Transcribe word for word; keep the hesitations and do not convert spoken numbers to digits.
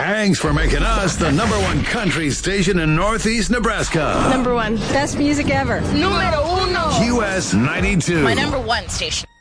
Thanks for making us the number one country station in Northeast Nebraska. Number one. Best music ever. Numero uno. Q S ninety-two. My number one station.